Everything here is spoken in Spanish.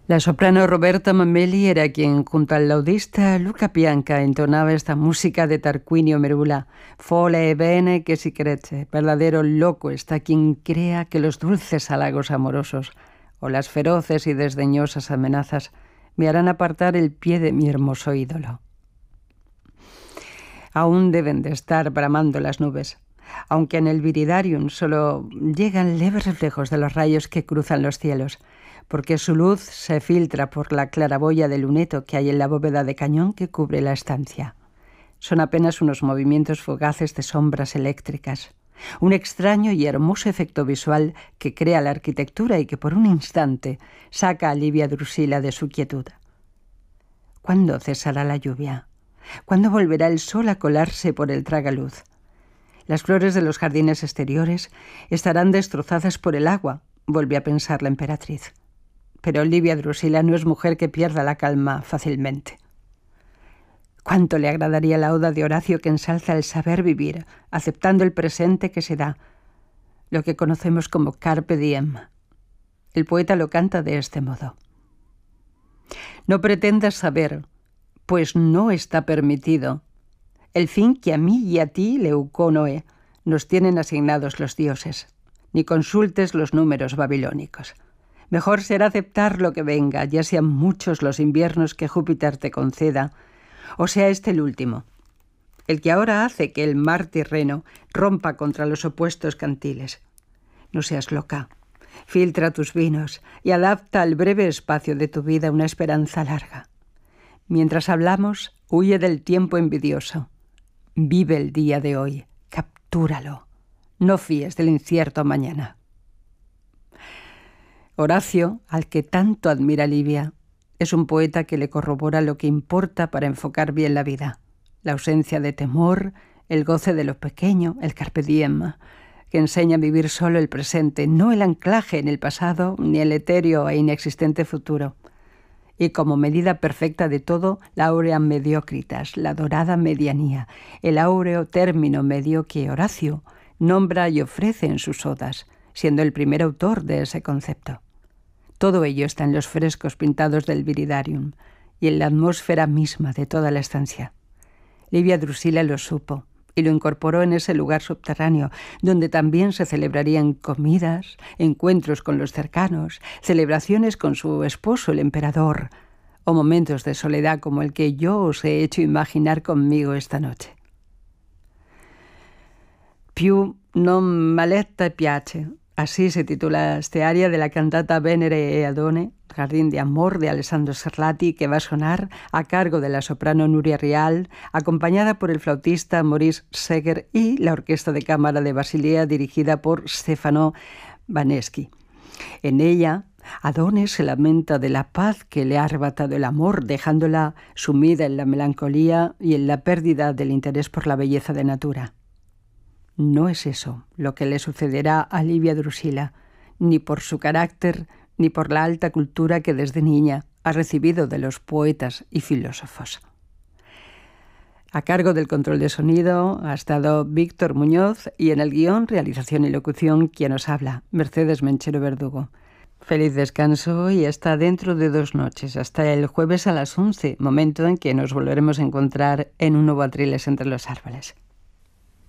La soprano Roberta Mameli era quien, junto al laudista Luca Pianca, entonaba esta música de Tarquinio Merula. Folle e bene che si crece, verdadero loco está quien crea que los dulces halagos amorosos o las feroces y desdeñosas amenazas me harán apartar el pie de mi hermoso ídolo. Aún deben de estar bramando las nubes, aunque en el Viridarium solo llegan leves reflejos de los rayos que cruzan los cielos, porque su luz se filtra por la claraboya de luneto que hay en la bóveda de cañón que cubre la estancia. Son apenas unos movimientos fugaces de sombras eléctricas, un extraño y hermoso efecto visual que crea la arquitectura y que por un instante saca a Livia Drusilla de su quietud. ¿Cuándo cesará la lluvia? ¿Cuándo volverá el sol a colarse por el tragaluz? Las flores de los jardines exteriores estarán destrozadas por el agua, volvió a pensar la emperatriz. Pero Livia Drusilla no es mujer que pierda la calma fácilmente. ¿Cuánto le agradaría la oda de Horacio que ensalza el saber vivir, aceptando el presente que se da, lo que conocemos como carpe diem? El poeta lo canta de este modo. No pretendas saber, pues no está permitido, el fin que a mí y a ti, Leucónoe, nos tienen asignados los dioses, ni consultes los números babilónicos. Mejor será aceptar lo que venga, ya sean muchos los inviernos que Júpiter te conceda, o sea este el último, el que ahora hace que el mar Tirreno rompa contra los opuestos cantiles. No seas loca, filtra tus vinos y adapta al breve espacio de tu vida una esperanza larga. Mientras hablamos, huye del tiempo envidioso. Vive el día de hoy, captúralo. No fíes del incierto mañana. Horacio, al que tanto admira Livia, es un poeta que le corrobora lo que importa para enfocar bien la vida. La ausencia de temor, el goce de lo pequeño, el carpe diem, que enseña a vivir solo el presente, no el anclaje en el pasado ni el etéreo e inexistente futuro. Y como medida perfecta de todo, la aurea mediocritas, la dorada medianía, el áureo término medio que Horacio nombra y ofrece en sus odas, siendo el primer autor de ese concepto. Todo ello está en los frescos pintados del Viridarium y en la atmósfera misma de toda la estancia. Livia Drusilla lo supo y lo incorporó en ese lugar subterráneo, donde también se celebrarían comidas, encuentros con los cercanos, celebraciones con su esposo, el emperador, o momentos de soledad como el que yo os he hecho imaginar conmigo esta noche. Più non m'aletta piace. Así se titula este aria de la cantata Venere e Adone, Jardín de Amor de Alessandro Scarlatti, que va a sonar a cargo de la soprano Nuria Rial, acompañada por el flautista Maurice Seger y la orquesta de cámara de Basilea dirigida por Stefano Baneschi. En ella, Adone se lamenta de la paz que le ha arrebatado el amor, dejándola sumida en la melancolía y en la pérdida del interés por la belleza de natura. No es eso lo que le sucederá a Livia Drusilla, ni por su carácter, ni por la alta cultura que desde niña ha recibido de los poetas y filósofos. A cargo del control de sonido ha estado Víctor Muñoz y en el guión, realización y locución, quien os habla, Mercedes Menchero Verdugo. Feliz descanso y hasta dentro de 2 noches, hasta el jueves a las 11, momento en que nos volveremos a encontrar en un nuevo Atriles entre los árboles.